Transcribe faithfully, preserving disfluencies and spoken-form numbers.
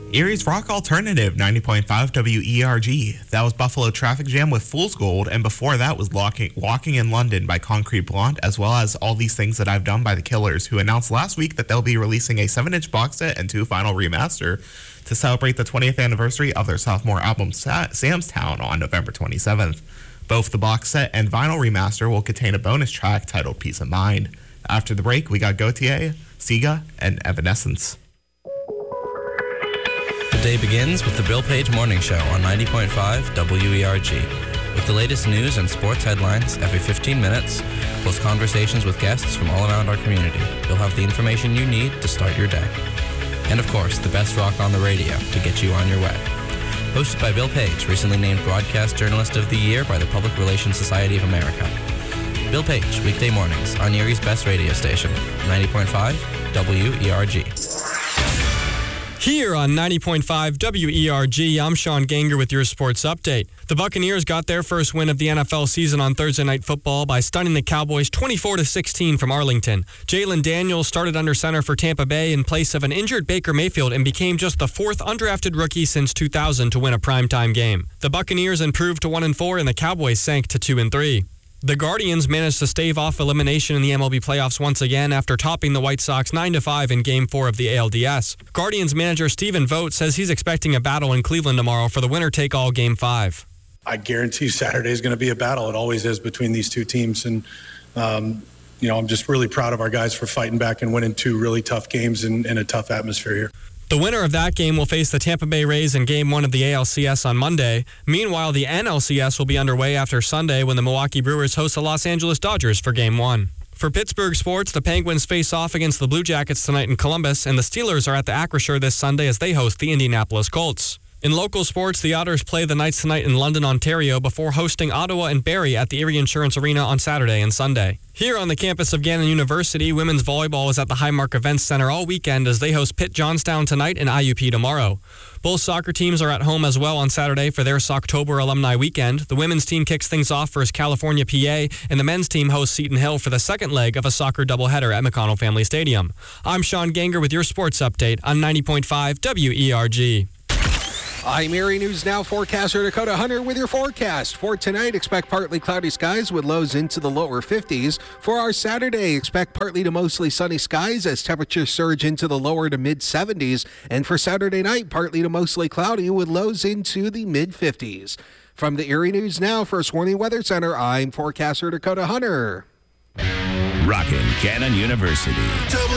Erie's Rock Alternative, ninety point five W E R G. That was Buffalo Traffic Jam with Fool's Gold, and before that was Walking, Walking in London by Concrete Blonde, as well as All These Things That I've Done by The Killers, who announced last week that they'll be releasing a seven-inch box set and two vinyl remaster to celebrate the twentieth anniversary of their sophomore album, Sa- Sam's Town, on November twenty-seventh. Both the box set and vinyl remaster will contain a bonus track titled Peace of Mind. After the break, we got Gautier, Siga, and Evanescence. The day begins with the Bill Page Morning Show on ninety point five W E R G. With the latest news and sports headlines every fifteen minutes, plus conversations with guests from all around our community, you'll have the information you need to start your day. And of course, the best rock on the radio to get you on your way. Hosted by Bill Page, recently named Broadcast Journalist of the Year by the Public Relations Society of America. Bill Page, weekday mornings on Erie's best radio station, ninety point five W E R G. Here on ninety point five W E R G, I'm Sean Ganger with your sports update. The Buccaneers got their first win of the N F L season on Thursday Night Football by stunning the Cowboys twenty-four to sixteen from Arlington. Jalen Daniels started under center for Tampa Bay in place of an injured Baker Mayfield and became just the fourth undrafted rookie since two thousand to win a primetime game. The Buccaneers improved to one and four and the Cowboys sank to two and three. The Guardians managed to stave off elimination in the M L B playoffs once again after topping the White Sox nine to five in Game four of the A L D S. Guardians manager Stephen Vogt says he's expecting a battle in Cleveland tomorrow for the winner-take-all Game five. I guarantee you Saturday is going to be a battle. It always is between these two teams. And, um, you know, I'm just really proud of our guys for fighting back and winning two really tough games in, in a tough atmosphere here. The winner of that game will face the Tampa Bay Rays in Game one of the A L C S on Monday. Meanwhile, the N L C S will be underway after Sunday when the Milwaukee Brewers host the Los Angeles Dodgers for Game one. For Pittsburgh sports, the Penguins face off against the Blue Jackets tonight in Columbus, and the Steelers are at the Acrisure this Sunday as they host the Indianapolis Colts. In local sports, the Otters play the Knights tonight in London, Ontario, before hosting Ottawa and Barrie at the Erie Insurance Arena on Saturday and Sunday. Here on the campus of Gannon University, women's volleyball is at the Highmark Events Center all weekend as they host Pitt Johnstown tonight and I U P tomorrow. Both soccer teams are at home as well on Saturday for their Socktober Alumni Weekend. The women's team kicks things off versus California, P A, and the men's team hosts Seton Hill for the second leg of a soccer doubleheader at McConnell Family Stadium. I'm Sean Ganger with your sports update on ninety point five W E R G. I'm Erie News Now forecaster Dakota Hunter with your forecast. For tonight, expect partly cloudy skies with lows into the lower fifties. For our Saturday, expect partly to mostly sunny skies as temperatures surge into the lower to mid seventies. And for Saturday night, partly to mostly cloudy with lows into the mid fifties. From the Erie News Now First Warning Weather Center, I'm forecaster Dakota Hunter. Rockin' Gannon University.